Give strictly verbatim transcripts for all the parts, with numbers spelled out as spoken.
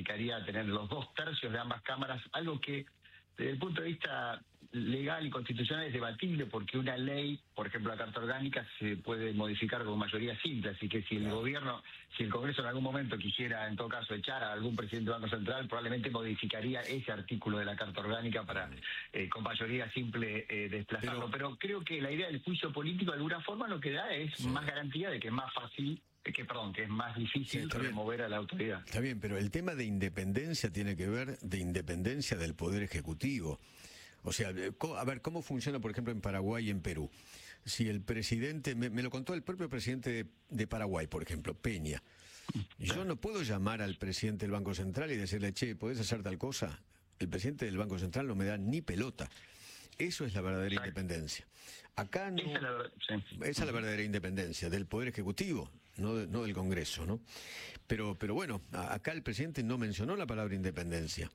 implicaría tener los dos tercios de ambas cámaras, algo que desde el punto de vista legal y constitucional es debatible porque una ley, por ejemplo la Carta Orgánica, se puede modificar con mayoría simple, así que si el claro. gobierno, si el Congreso en algún momento quisiera en todo caso echar a algún presidente del Banco Central, probablemente modificaría ese artículo de la Carta Orgánica para eh, con mayoría simple eh, desplazarlo, pero, pero creo que la idea del juicio político de alguna forma lo que da es sí. más garantía de que es más fácil que perdón, que es más difícil sí, remover a la autoridad. Está bien, pero el tema de independencia tiene que ver de independencia del Poder Ejecutivo. O sea, a ver, ¿cómo funciona, por ejemplo, en Paraguay y en Perú? Si el presidente, me, me lo contó el propio presidente de, de Paraguay, por ejemplo, Peña. Yo no puedo llamar al presidente del Banco Central y decirle, che, ¿podés hacer tal cosa? El presidente del Banco Central no me da ni pelota. Eso es la verdadera Exacto. independencia. Acá no. Esa es, la, sí. esa es la verdadera independencia del Poder Ejecutivo, no, de, no del Congreso, ¿no? Pero, pero bueno, acá el presidente no mencionó la palabra independencia.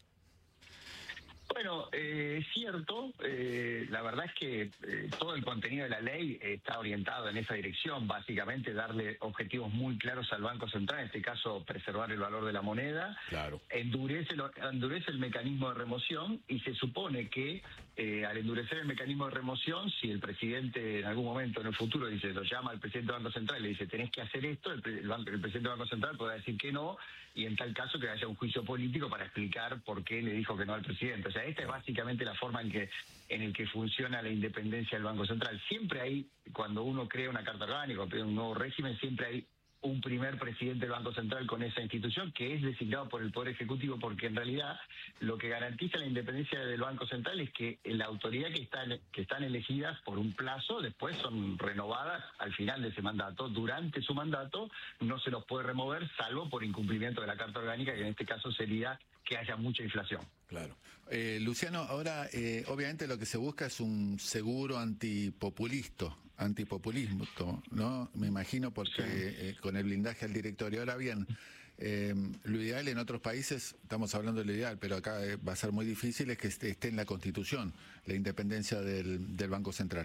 Bueno, eh, es cierto, eh, la verdad es que eh, todo el contenido de la ley está orientado en esa dirección, básicamente darle objetivos muy claros al Banco Central, en este caso preservar el valor de la moneda, claro. endurece, lo, endurece el mecanismo de remoción y se supone que eh, al endurecer el mecanismo de remoción, si el presidente en algún momento en el futuro dice, lo llama al presidente del Banco Central y le dice tenés que hacer esto, el, el, banco, el presidente del Banco Central podrá decir que no y en tal caso que haya un juicio político para explicar por qué le dijo que no al presidente. O sea, esta es básicamente la forma en que en el que funciona la independencia del Banco Central. Siempre hay, cuando uno crea una carta orgánica o crea un nuevo régimen, siempre hay un primer presidente del Banco Central con esa institución que es designado por el Poder Ejecutivo, porque en realidad lo que garantiza la independencia del Banco Central es que la autoridad que están, que están elegidas por un plazo, después son renovadas al final de ese mandato. Durante su mandato no se los puede remover, salvo por incumplimiento de la Carta Orgánica, que en este caso sería que haya mucha inflación. Claro. Eh, Luciano, ahora eh, obviamente lo que se busca es un seguro antipopulista, antipopulismo, ¿no? Me imagino porque sí. eh, con el blindaje al directorio. Ahora bien, eh, lo ideal en otros países, estamos hablando de lo ideal, pero acá eh, va a ser muy difícil, es que esté, esté en la Constitución la independencia del, del Banco Central.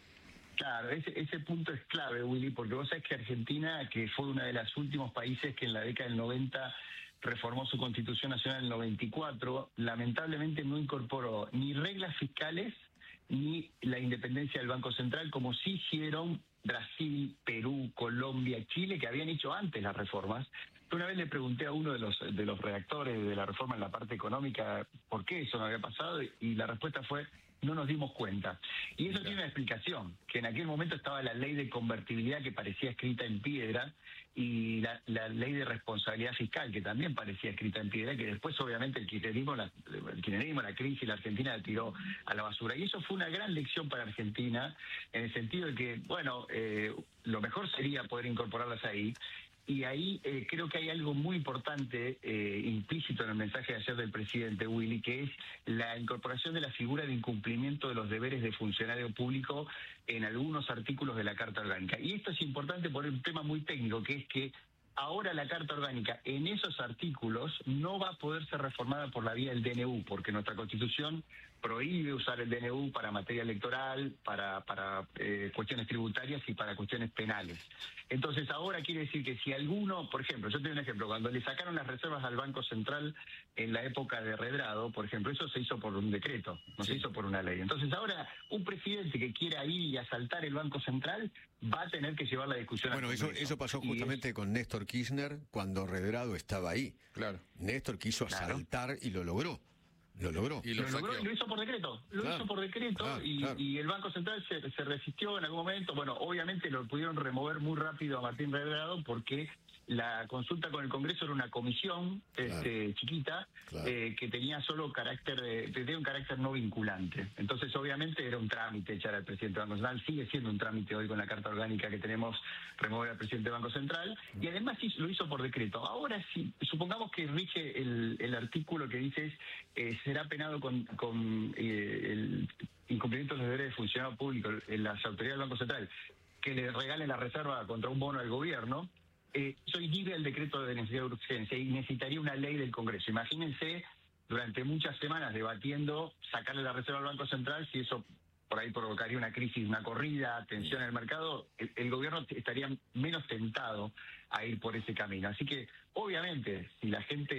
Claro, ese, ese punto es clave, Willy, porque vos sabés que Argentina, que fue uno de los últimos países que en la década del noventa reformó su Constitución Nacional en el noventa y cuatro, lamentablemente no incorporó ni reglas fiscales ni la independencia del Banco Central, como sí hicieron Brasil, Perú, Colombia, Chile, que habían hecho antes las reformas. Una vez le pregunté a uno de los de los redactores de la reforma en la parte económica por qué eso no había pasado y la respuesta fue no nos dimos cuenta. Y eso tiene una explicación, que en aquel momento estaba la ley de convertibilidad que parecía escrita en piedra y la, la ley de responsabilidad fiscal que también parecía escrita en piedra, que después obviamente el kirchnerismo, la, el kirchnerismo, la crisis, la Argentina la tiró a la basura. Y eso fue una gran lección para Argentina, en el sentido de que, bueno, eh, lo mejor sería poder incorporarlas ahí. Y ahí eh, creo que hay algo muy importante eh, implícito en el mensaje de ayer del presidente Willy, que es la incorporación de la figura de incumplimiento de los deberes de funcionario público en algunos artículos de la Carta Orgánica. Y esto es importante por un tema muy técnico, que es que ahora la Carta Orgánica en esos artículos no va a poder ser reformada por la vía del D N U, porque nuestra Constitución prohíbe usar el D N U para materia electoral, para, para eh, cuestiones tributarias y para cuestiones penales. Entonces ahora quiere decir que si alguno, por ejemplo, yo te doy un ejemplo, cuando le sacaron las reservas al Banco Central en la época de Redrado, por ejemplo, eso se hizo por un decreto, no sí. se hizo por una ley. Entonces ahora un presidente que quiera ir y asaltar el Banco Central va a tener que llevar la discusión bueno, al Bueno, eso, eso pasó justamente es... con Néstor Kirchner cuando Redrado estaba ahí. Claro. Néstor quiso claro. asaltar y lo logró. Lo logró. Y lo, lo logró y lo hizo por decreto. Lo claro, hizo por decreto claro, y, claro. y el Banco Central se, se resistió en algún momento. Bueno, obviamente lo pudieron remover muy rápido a Martín Redrado porque la consulta con el Congreso era una comisión claro. este, chiquita claro. eh, que tenía solo carácter de, tenía un carácter no vinculante. Entonces, obviamente, era un trámite echar al presidente del Banco Central. Sigue siendo un trámite hoy con la Carta Orgánica que tenemos, remover al presidente del Banco Central. Y además lo hizo por decreto. Ahora sí, supongamos que rige el, el artículo que dice eh, será penado con, con eh, el incumplimiento de los deberes de funcionario público en las autoridades del Banco Central, que le regalen la reserva contra un bono al gobierno. Eh, soy libre del decreto de necesidad de urgencia y necesitaría una ley del Congreso. Imagínense durante muchas semanas debatiendo sacarle la reserva al Banco Central, si eso por ahí provocaría una crisis, una corrida, tensión en el mercado, el, el gobierno estaría menos tentado a ir por ese camino. Así que, obviamente, si la gente